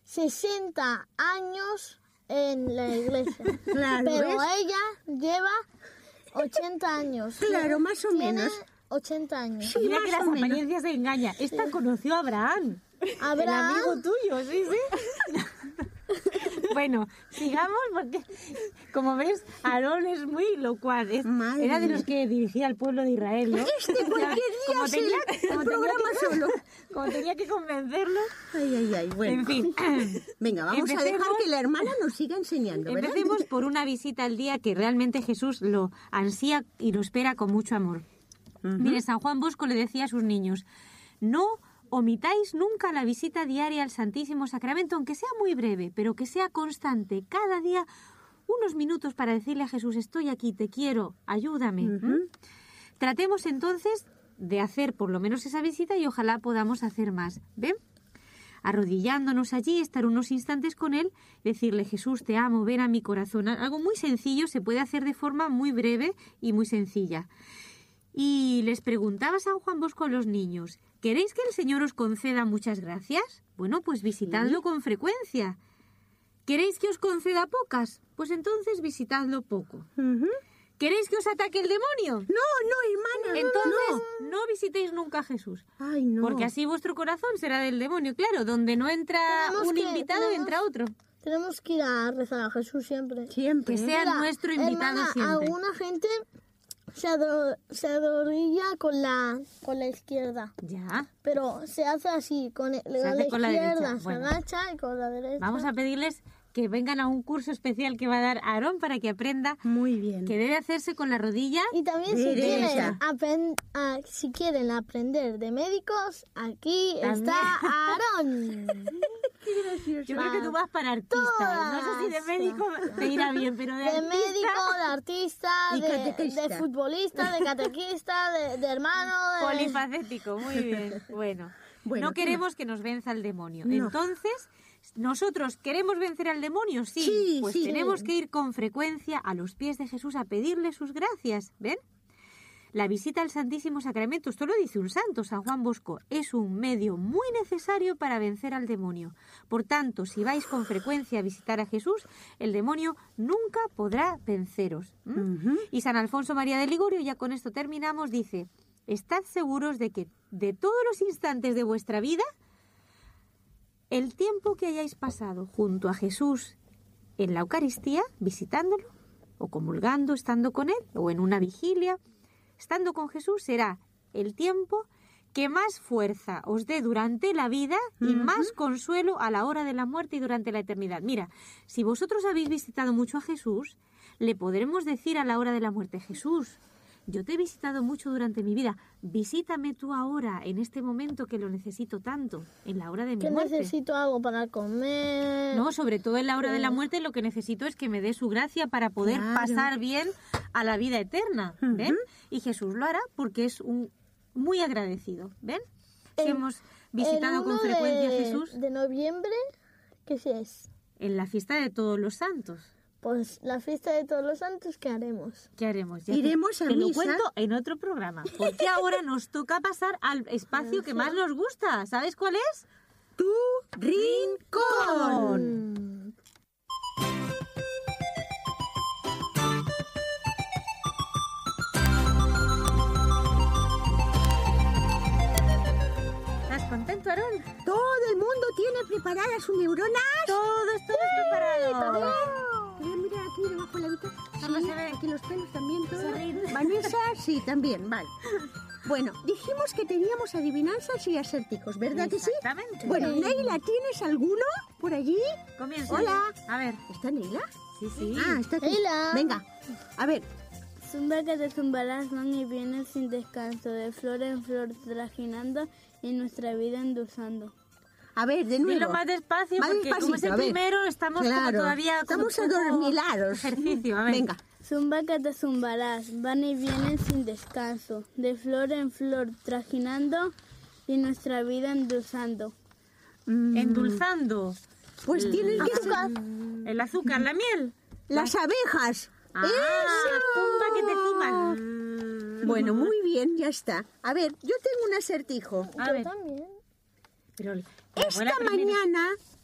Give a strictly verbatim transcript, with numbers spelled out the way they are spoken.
sesenta años en la iglesia. Claro, pero ¿ves? ella lleva ochenta años. Claro, más o Tiene menos. ochenta años. Sí, Mira más que las o menos. apariencias se engañan. Esta conoció a Abraham. Abraham. El amigo tuyo, sí, sí. Bueno, sigamos porque, como ves, Aarón es muy locuaz. Es- Madre era de mía. los que dirigía al pueblo de Israel, ¿no? Este cualquier día Como es tenía, el- como el tenía programa que, solo. como tenía que convencerlos. Ay, ay, ay, bueno. En fin, Venga, vamos a Empecemos- dejar que la hermana nos siga enseñando, ¿verdad? empecemos por una visita al día que realmente Jesús lo ansía y lo espera con mucho amor. Mire, San Juan Bosco le decía a sus niños, no omitáis nunca la visita diaria al Santísimo Sacramento, aunque sea muy breve, pero que sea constante, cada día unos minutos para decirle a Jesús, estoy aquí, te quiero, ayúdame. ¿Mm? Tratemos entonces de hacer por lo menos esa visita y ojalá podamos hacer más. ¿Ven? Arrodillándonos allí, estar unos instantes con él, decirle, Jesús, te amo, ven a mi corazón. Algo muy sencillo, se puede hacer de forma muy breve y muy sencilla. Y les preguntaba San Juan Bosco a los niños, ¿queréis que el Señor os conceda muchas gracias? Bueno, pues visitadlo con frecuencia. ¿Queréis que os conceda pocas? Pues entonces visitadlo poco. Ujú. ¿Queréis que os ataque el demonio? No, no, hermana. Entonces no visitéis nunca a Jesús. Ay, no. Porque así vuestro corazón será del demonio. Claro, donde no entra Tenemos un que- invitado, tenemos- entra otro. Tenemos que ir a rezar a Jesús siempre. Siempre. Que sea Mira, nuestro invitado hermana, siempre. alguna gente se, ado- se adorilla con la, con la izquierda. Ya. Pero se hace así, con, el- con hace la con la izquierda derecha. se Bueno. agacha y con la derecha. Vamos a pedirles que vengan a un curso especial que va a dar Aarón para que aprenda Muy bien. que debe hacerse con la rodilla. Y también si Derecha. quieren, apen- ah, si quieren aprender de médicos, aquí También. está Aarón. Yo creo que tú vas para artista. No sé si de médico te irá bien, pero de, De artista... médico, de artista, Y de, catequista. de futbolista, de catequista, de, de hermano. De... Polifacético, muy bien. Bueno, Bueno, no ¿qué queremos que nos venza el demonio. No. Entonces, ¿nosotros queremos vencer al demonio? Sí. Sí, pues sí. tenemos que ir con frecuencia a los pies de Jesús a pedirle sus gracias. ¿Ven? La visita al Santísimo Sacramento, esto lo dice un santo, San Juan Bosco, es un medio muy necesario para vencer al demonio. Por tanto, si vais con frecuencia a visitar a Jesús, el demonio nunca podrá venceros. ¿Mm? Y San Alfonso María de Ligorio, ya con esto terminamos, dice, estad seguros de que de todos los instantes de vuestra vida, el tiempo que hayáis pasado junto a Jesús en la Eucaristía, visitándolo, o comulgando, estando con Él, o en una vigilia, estando con Jesús, será el tiempo que más fuerza os dé durante la vida y más consuelo a la hora de la muerte y durante la eternidad. Mira, si vosotros habéis visitado mucho a Jesús, le podremos decir a la hora de la muerte, Jesús, yo te he visitado mucho durante mi vida, visítame tú ahora, en este momento que lo necesito tanto, en la hora de mi Que muerte. necesito algo para comer. No, sobre todo en la hora de la muerte lo que necesito es que me dé su gracia para poder Claro. pasar bien a la vida eterna, ¿ven? Y Jesús lo hará porque es un muy agradecido, ¿ven? Si El- hemos visitado el con uno frecuencia a de, Jesús de noviembre, ¿qué si es? en la fiesta de todos los santos. Pues la fiesta de todos los santos, ¿qué haremos? ¿Qué haremos? Ya Iremos te, a te lo misa. cuento en otro programa, porque ahora nos toca pasar al espacio que más nos gusta. ¿Sabes cuál es? Tu rincón. ¿Estás contento, Aarón? Todo el mundo tiene preparadas sus neuronas. Todos, todos preparados. Mira, mira aquí debajo de la mitad. Solo Sí, se ve. aquí los pelos también. todos. Se ríen. Vanessa, sí, también, vale. Bueno, dijimos que teníamos adivinanzas y acertijos, ¿verdad que sí? Exactamente. Bueno, Sí. Neila, ¿tienes alguno por allí? Comienza. Hola. A ver. ¿Está Neila? Sí, sí. Ah, está aquí. Neila. Venga, a ver. Zumba que te zumbarás, van y vienen sin descanso, de flor en flor trajinando y nuestra vida endulzando. A ver, de nuevo. Dilo más despacio, Más porque como es despacito, el a ver. primero, estamos como Claro, todavía... como estamos un poco adormilados. Ejercicio, a ver. Venga. Zumba que te zumbarás, van y vienen sin descanso, de flor en flor trajinando y nuestra vida endulzando. Mm, Endulzando. Pues tienes que ser El azúcar, la miel. las abejas. Ah, zumba que te zumban. Bueno, muy bien, ya está. A ver, yo tengo un acertijo. A Yo ver. también. Pero la Esta abuela primero- mañana